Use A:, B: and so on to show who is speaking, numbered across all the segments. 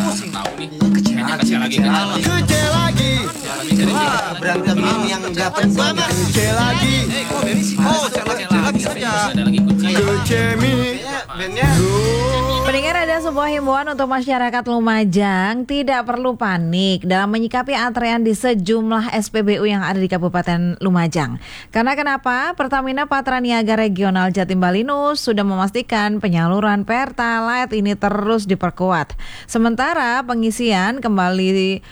A: tahu nih. Kece lagi.
B: Wah, berantem ini yang nggak penting.
C: Kece lagi.
A: Kok Baby sih? Kece lagi saja. Ada lagi kunci.
C: Kece mi.
B: Bandnya.
D: Pendengar, ada sebuah himbauan untuk masyarakat Lumajang tidak perlu panik dalam menyikapi antrean di sejumlah SPBU yang ada di Kabupaten Lumajang. Karena kenapa? Pertamina Patraniaga Regional Jatim Balinus sudah memastikan penyaluran Pertalite ini terus diperkuat. Sementara pengisian kembali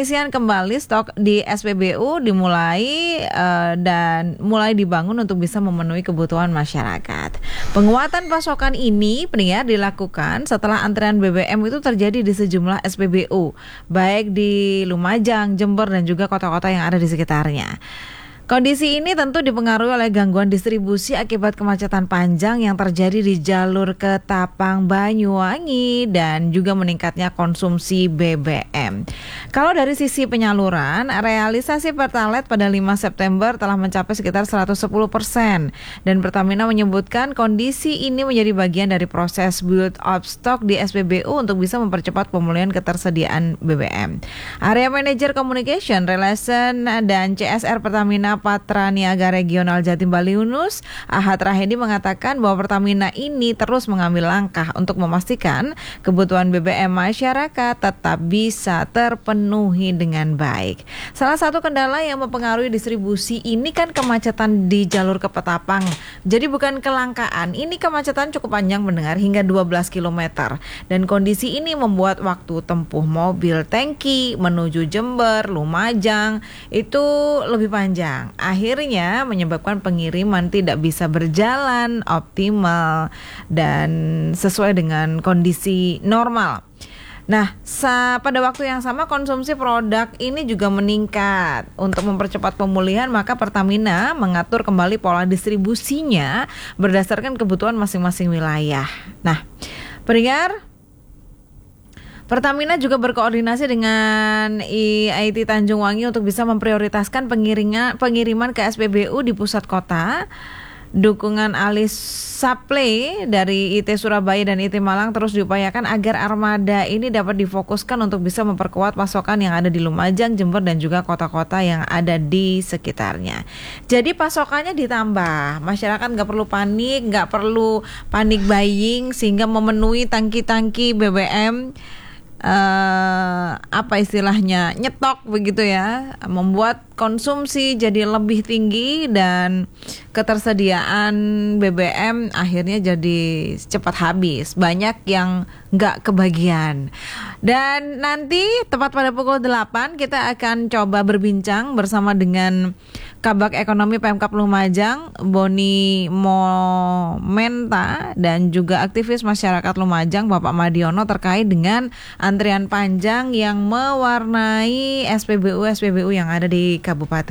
D: stok di SPBU dimulai dan mulai dibangun untuk bisa memenuhi kebutuhan masyarakat. Penguatan pasokan ini pendengar dilakukan setelah antrean BBM itu terjadi di sejumlah SPBU, baik di Lumajang, Jember, dan juga kota-kota yang ada di sekitarnya. Kondisi ini tentu dipengaruhi oleh gangguan distribusi akibat kemacetan panjang yang terjadi di jalur Ketapang Banyuwangi dan juga meningkatnya konsumsi BBM. Kalau dari sisi penyaluran, realisasi Pertalite pada 5 September telah mencapai sekitar 110% dan Pertamina menyebutkan kondisi ini menjadi bagian dari proses build up stock di SPBU untuk bisa mempercepat pemulihan ketersediaan BBM. Area Manager Communication, Relation dan CSR Pertamina Patraniaga Regional Jatim Balinus, Ahad Rahedi mengatakan bahwa Pertamina ini terus mengambil langkah untuk memastikan kebutuhan BBM masyarakat tetap bisa terpenuhi dengan baik. Salah satu kendala yang mempengaruhi distribusi ini kan kemacetan di jalur ke Ketapang. Jadi bukan kelangkaan, ini kemacetan cukup panjang mendengar hingga 12 km. Dan kondisi ini membuat waktu tempuh mobil tangki menuju Jember, Lumajang itu lebih panjang. Akhirnya menyebabkan pengiriman tidak bisa berjalan optimal dan sesuai dengan kondisi normal. Nah, pada waktu yang sama konsumsi produk ini juga meningkat. Untuk mempercepat pemulihan, maka Pertamina mengatur kembali pola distribusinya berdasarkan kebutuhan masing-masing wilayah. Nah, pendengar, Pertamina juga berkoordinasi dengan IIT Tanjung Wangi untuk bisa memprioritaskan pengiriman ke SPBU di pusat kota. Dukungan alih supply dari IT Surabaya dan IT Malang terus diupayakan agar armada ini dapat difokuskan untuk bisa memperkuat pasokan yang ada di Lumajang, Jember, dan juga kota-kota yang ada di sekitarnya. Jadi pasokannya ditambah, masyarakat nggak perlu panik buying sehingga memenuhi tangki-tangki BBM. Nyetok begitu ya, membuat konsumsi jadi lebih tinggi dan ketersediaan BBM akhirnya jadi cepat habis, banyak yang nggak kebagian. Dan nanti tepat pada pukul 8 kita akan coba berbincang bersama dengan Kabag Ekonomi Pemkab Lumajang, Boni Momenta, dan juga aktivis masyarakat Lumajang, Bapak Madiono, terkait dengan antrian panjang yang mewarnai SPBU yang ada di kabupaten